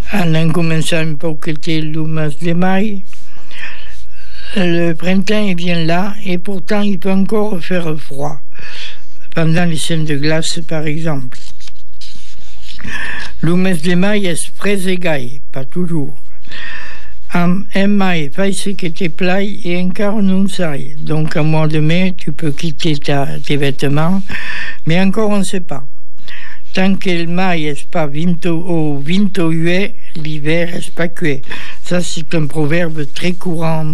en incominciant un po' che le mes de mai. Le printemps il vient là et pourtant il peut encore faire froid pendant les scènes de glace par exemple. Le mes de mai est frais et gai, pas toujours. En mai, fai ce que te plaît et encore non sai. Donc en mois de mai, tu peux quitter tes vêtements, mais encore on ne sait pas. Tant que le mai est pas vinto ue, l'hiver est pas cuit. Ça c'est un proverbe très courant